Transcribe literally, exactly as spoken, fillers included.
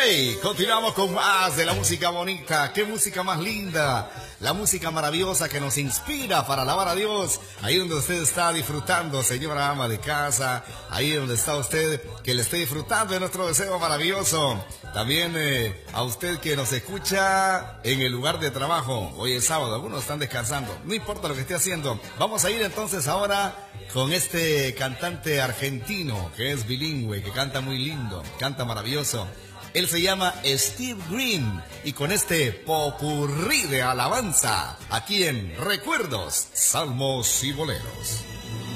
Continuamos con más de la música bonita. Qué música más linda. La música maravillosa que nos inspira para alabar a Dios. Ahí donde usted está disfrutando, señora ama de casa. Ahí donde está usted, que le esté disfrutando de nuestro deseo maravilloso. También eh, a usted que nos escucha en el lugar de trabajo. Hoy es sábado, algunos están descansando. No importa lo que esté haciendo. Vamos a ir entonces ahora con este cantante argentino que es bilingüe, que canta muy lindo, canta maravilloso. Él se llama Steve Green y con este popurrí de alabanza, aquí en Recuerdos, Salmos y Boleros.